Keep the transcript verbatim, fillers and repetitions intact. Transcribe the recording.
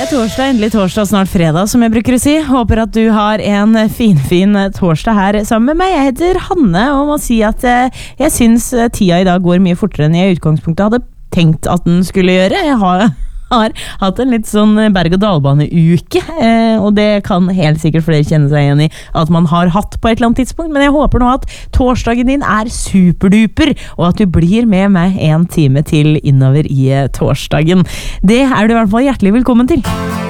Det er torsdag, endelig torsdag, snart fredag, som jeg bruker å si. Håper at du har en fin, fin torsdag her sammen med meg. Jeg heter Hanne, og må si at jeg synes tida i dag går mye fortere enn jeg i utgangspunktet hadde tenkt at den skulle gjøre. Jeg har, har hatt en litt sånn berg-og-dalbane-uke, eh, og det kan helt sikkert flere kjenne seg igjen i at man har hatt på et eller annet tidspunkt, men jeg håper nå at torsdagen din er superduper, og at du blir med meg en time til innover i torsdagen. Det er du i hvert fall hjertelig velkommen til.